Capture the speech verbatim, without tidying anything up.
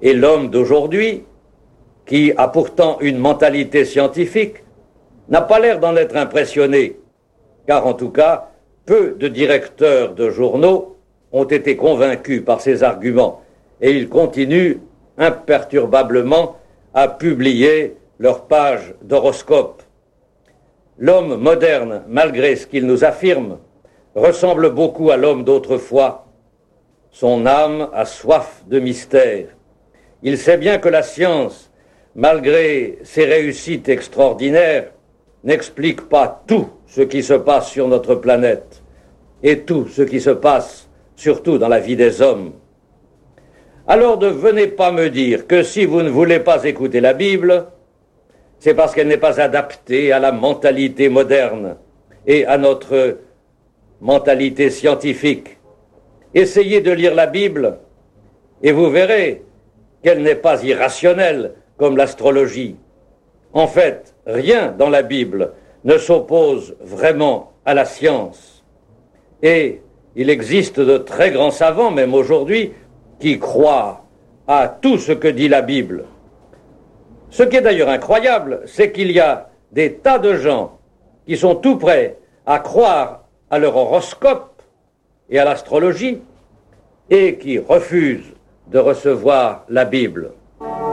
Et l'homme d'aujourd'hui, qui a pourtant une mentalité scientifique, n'a pas l'air d'en être impressionné, car en tout cas, peu de directeurs de journaux ont été convaincus par ces arguments, et ils continuent imperturbablement à publier leurs pages d'horoscope. L'homme moderne, malgré ce qu'il nous affirme, ressemble beaucoup à l'homme d'autrefois. Son âme a soif de mystère. Il sait bien que la science, malgré ses réussites extraordinaires, n'explique pas tout ce qui se passe sur notre planète et tout ce qui se passe surtout dans la vie des hommes. Alors ne venez pas me dire que si vous ne voulez pas écouter la Bible, c'est parce qu'elle n'est pas adaptée à la mentalité moderne et à notre mentalité scientifique. Essayez de lire la Bible et vous verrez qu'elle n'est pas irrationnelle comme l'astrologie. En fait, rien dans la Bible ne s'oppose vraiment à la science. Et il existe de très grands savants, même aujourd'hui, qui croient à tout ce que dit la Bible. Ce qui est d'ailleurs incroyable, c'est qu'il y a des tas de gens qui sont tout prêts à croire à leur horoscope et à l'astrologie et qui refusent de recevoir la Bible.